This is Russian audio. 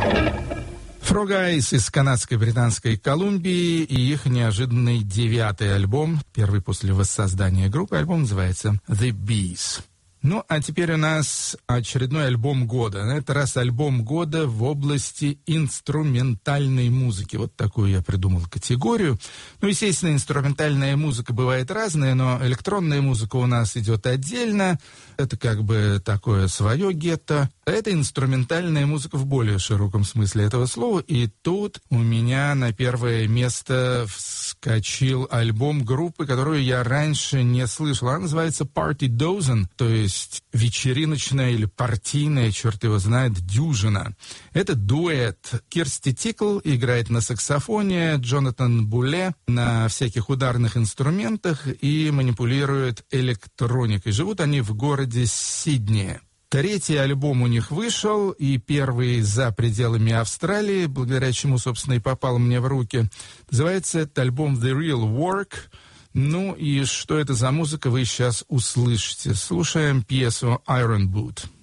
Frog Eyes из канадской Британской Колумбии и их неожиданный 9-й альбом, первый после воссоздания группы. Альбом называется The Bees. Ну, а теперь у нас очередной альбом года. На этот раз альбом года в области инструментальной музыки. Вот такую я придумал категорию. Ну, естественно, инструментальная музыка бывает разная, но электронная музыка у нас идет отдельно. Это как бы такое свое гетто. Это инструментальная музыка в более широком смысле этого слова. И тут у меня на первое место вскочил альбом группы, которую я раньше не слышал. Она называется Party Dozen, то есть вечериночная или партийная, черт его знает, дюжина. Это дуэт. Кирсти Тикл играет на саксофоне, Джонатан Буле на всяких ударных инструментах и манипулирует электроникой. Живут они в городе Сидней. Третий альбом у них вышел, и первый за пределами Австралии, благодаря чему, собственно, и попал мне в руки. Называется этот альбом «The Real Work». Ну и что это за музыка, вы сейчас услышите. Слушаем пьесу «Iron Boot».